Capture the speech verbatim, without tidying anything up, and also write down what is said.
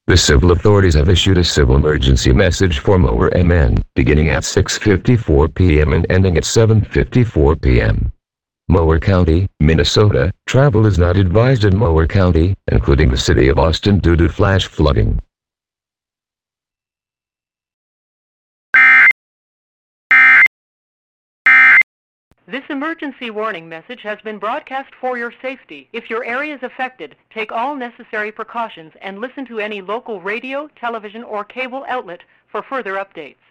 The civil authorities have issued a civil emergency message for Mower M N, beginning at six fifty-four p m and ending at seven fifty-four p m Mower County, Minnesota. Travel is not advised in Mower County, including the city of Austin, due to flash flooding. This emergency warning message has been broadcast for your safety. If your area is affected, take all necessary precautions and listen to any local radio, television, or cable outlet for further updates.